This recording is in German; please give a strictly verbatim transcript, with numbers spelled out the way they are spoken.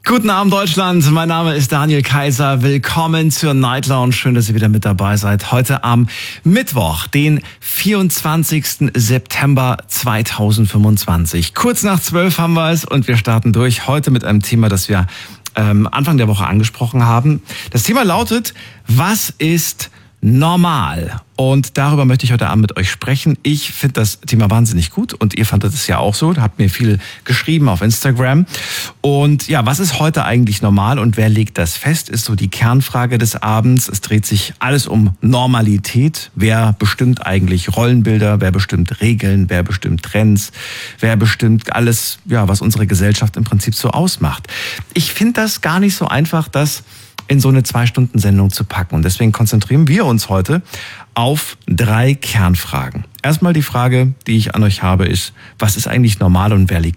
Guten Abend Deutschland, mein Name ist Daniel Kaiser. Willkommen zur Night Lounge. Schön, dass ihr wieder mit dabei seid. Heute am Mittwoch, den vierundzwanzigsten September zweitausendfünfundzwanzig. Kurz nach zwölf haben wir es und wir starten durch. Heute mit einem Thema, das wir ähm, Anfang der Woche angesprochen haben. Das Thema lautet, was ist normal? Und darüber möchte ich heute Abend mit euch sprechen. Ich finde das Thema wahnsinnig gut und ihr fandet es ja auch so. Habt mir viel geschrieben auf Instagram. Und ja, was ist heute eigentlich normal und wer legt das fest, ist so die Kernfrage des Abends. Es dreht sich alles um Normalität. Wer bestimmt eigentlich Rollenbilder? Wer bestimmt Regeln? Wer bestimmt Trends? Wer bestimmt alles, ja, was unsere Gesellschaft im Prinzip so ausmacht? Ich finde das gar nicht so einfach, das in so eine Zwei-Stunden-Sendung zu packen. Und deswegen konzentrieren wir uns heute auf drei Kernfragen. Erstmal die Frage, die ich an euch habe, ist, was ist eigentlich normal und wer legt